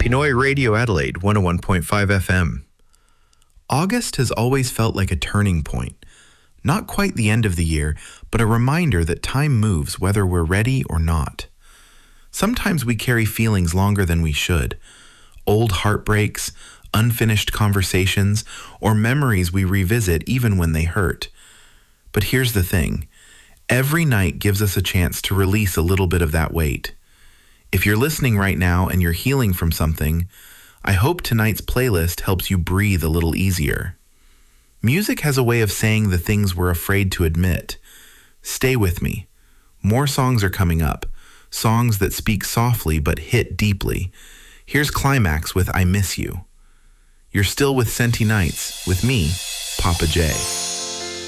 Pinoy Radio Adelaide 101.5 FM. August has always felt like a turning point. Not quite the end of the year, but a reminder that time moves whether we're ready or not. Sometimes we carry feelings longer than we should. Old heartbreaks, unfinished conversations, or memories we revisit even when they hurt. But here's the thing. Every night gives us a chance to release a little bit of that weight. If you're listening right now and you're healing from something, I hope tonight's playlist helps you breathe a little easier. Music has a way of saying the things we're afraid to admit. Stay with me. More songs are coming up. Songs that speak softly but hit deeply. Here's Climax with I Miss You. You're still with Senti Nights with me, Papa J.